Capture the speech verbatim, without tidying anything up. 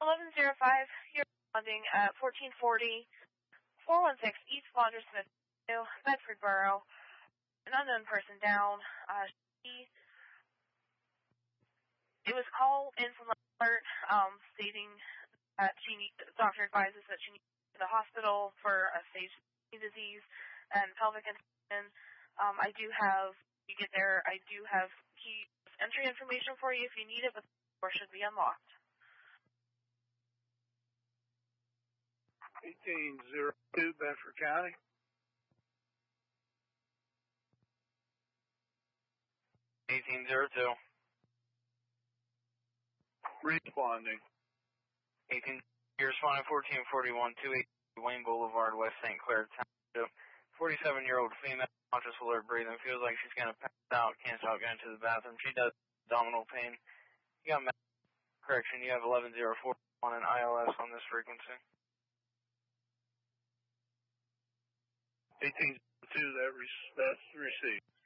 eleven oh five, you're responding at fourteen forty, four one six East Wandersmith Avenue, Bedford Borough. An unknown person down. Uh, she, it was called in from the alert, um, stating that she need, the doctor advises that she needs to go to the hospital for a stage two disease and pelvic infection. Um, I do have, you get there, I do have key entry information for you if you need it, but the door should be unlocked. eighteen oh two, Bedford County. eighteen oh two. Responding. eighteen, you're responding fourteen forty-one, two eighty Wayne Boulevard, West Saint Clair Township. forty-seven-year-old female, conscious, alert, breathing, feels like she's going to pass out, can't stop going to the bathroom. She does abdominal pain. You got medical correction. You have eleven oh four on an I L S on this frequency. eighteen oh two, that re- that's received.